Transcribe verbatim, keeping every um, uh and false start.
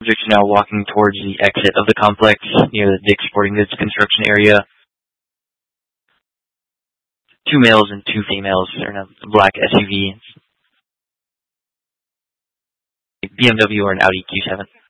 Subjects are now walking towards the exit of the complex near the Dick's Sporting Goods construction area. Two males and two females are in a black S U V, B M W or an Audi Q seven.